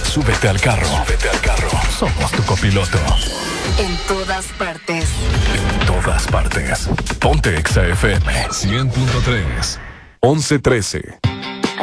Súbete al carro. Somos tu copiloto. En todas partes. En todas partes. Ponte Exa FM 100.3. 11:13.